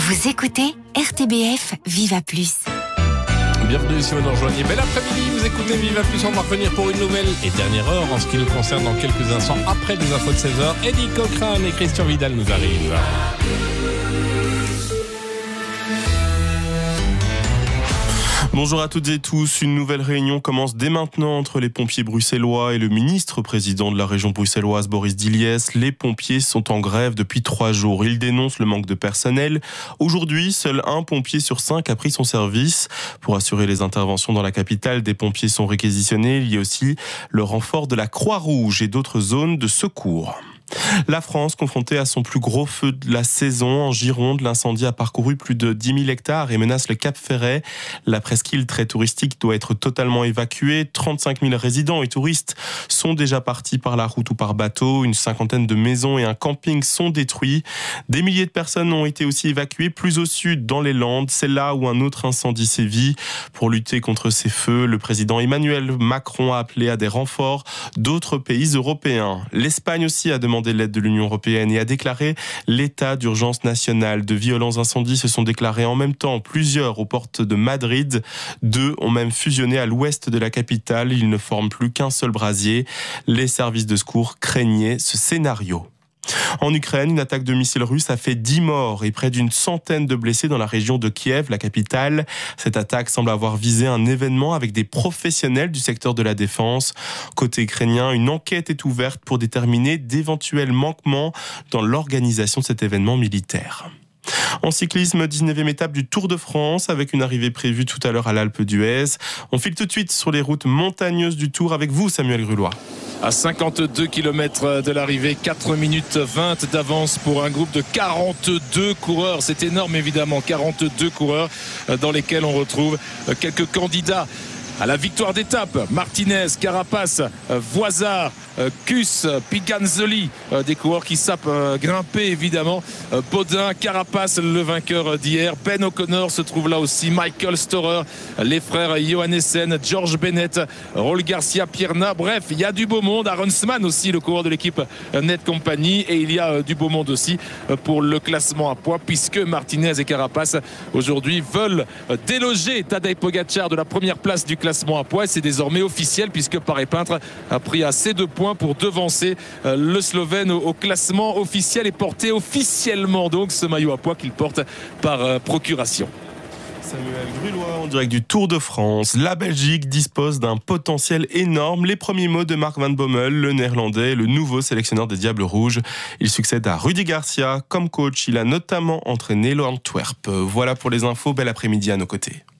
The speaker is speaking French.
Vous écoutez RTBF Viva Plus. Bienvenue si vous nous rejoignez. Bel après-midi, vous écoutez Viva Plus. On va revenir pour une nouvelle et dernière heure en ce qui nous concerne dans quelques instants après les infos de 16h. Eddie Cochrane et Christian Vidal nous arrivent. Bonjour à toutes et tous. Une nouvelle réunion commence dès maintenant entre les pompiers bruxellois et le ministre-président de la région bruxelloise, Boris Diliès. Les pompiers sont en grève depuis 3 jours. Ils dénoncent le manque de personnel. Aujourd'hui, seul un pompier sur 5 a pris son service. Pour assurer les interventions dans la capitale, des pompiers sont réquisitionnés. Il y a aussi le renfort de la Croix-Rouge et d'autres zones de secours. La France, confrontée à son plus gros feu de la saison en Gironde, l'incendie a parcouru plus de 10 000 hectares et menace le Cap Ferret. La presqu'île très touristique doit être totalement évacuée. 35 000 résidents et touristes sont déjà partis par la route ou par bateau. Une cinquantaine de maisons et un camping sont détruits. Des milliers de personnes ont été aussi évacuées plus au sud, dans les Landes. C'est là où un autre incendie sévit. Pour lutter contre ces feux, le président Emmanuel Macron a appelé à des renforts d'autres pays européens. L'Espagne aussi a demandé l'aide de l'Union européenne et a déclaré l'état d'urgence nationale. De violents incendies se sont déclarés en même temps, plusieurs aux portes de Madrid. 2 ont même fusionné à l'ouest de la capitale. Ils ne forment plus qu'un seul brasier. Les services de secours craignaient ce scénario. En Ukraine, une attaque de missiles russes a fait 10 morts et près d'une centaine de blessés dans la région de Kiev, la capitale. Cette attaque semble avoir visé un événement avec des professionnels du secteur de la défense. Côté ukrainien, une enquête est ouverte pour déterminer d'éventuels manquements dans l'organisation de cet événement militaire. En cyclisme, 19e étape du Tour de France avec une arrivée prévue tout à l'heure à l'Alpe d'Huez. On file tout de suite sur les routes montagneuses du Tour avec vous, Samuel Grulois. À 52 km de l'arrivée, 4 minutes 20 d'avance pour un groupe de 42 coureurs. C'est énorme évidemment, 42 coureurs dans lesquels on retrouve quelques candidats à la victoire d'étape. Martinez, Carapace, Voisard, Kuss, Piganzoli, des coureurs qui sapent grimper évidemment. Baudin, Carapace, le vainqueur d'hier. Ben O'Connor se trouve là aussi. Michael Storer, les frères Johannessen, George Bennett, Raul Garcia, Pierna. Bref, il y a du beau monde. Aronsman aussi, le coureur de l'équipe Net Company. Et il y a du beau monde aussi pour le classement à poids, puisque Martinez et Carapace aujourd'hui veulent déloger Tadej Pogačar de la première place du classement à poids. Et c'est désormais officiel puisque Paré Peintre a pris assez de points pour devancer le Slovène au classement officiel et porter officiellement donc ce maillot à poids qu'il porte par procuration. Samuel Grulois en direct du Tour de France. La Belgique dispose d'un potentiel énorme. Les premiers mots de Mark Van Bommel, le néerlandais, le nouveau sélectionneur des Diables Rouges. Il succède à Rudy Garcia comme coach. Il a notamment entraîné l'Antwerp. Voilà pour les infos. Bel après-midi à nos côtés.